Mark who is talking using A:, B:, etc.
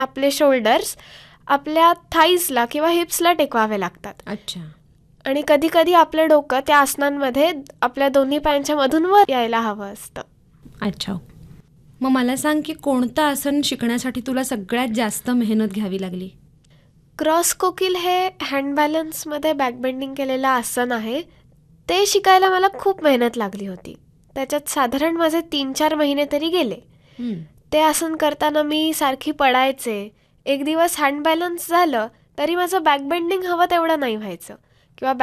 A: आपले शोल्डर्स आपल्या थाईजला किंवा हिप्सला टेकवावे लागतात.
B: अच्छा.
A: आणि कधी कधी आपलं डोकं त्या आसनांमध्ये आपल्या दोन्ही पायांच्या मधून वर यायला हवं असतं.
B: अच्छा. मग मला सांग की कोणतं आसन शिकण्यासाठी तुला सगळ्यात जास्त मेहनत घ्यावी लागली?
A: क्रॉस कोकिल हे हँड बॅलन्समध्ये बॅकबेंडिंग केलेलं आसन आहे. ते शिकायला मला खूप मेहनत लागली होती. त्याच्यात साधारण माझे 3-4 महिने तरी गेले. ते आसन करताना मी सारखी पडायचे. एक दिवस हँड बॅलन्स झालं तरी माझं बॅकबेंडिंग हवं तेवढं नाही व्हायचं.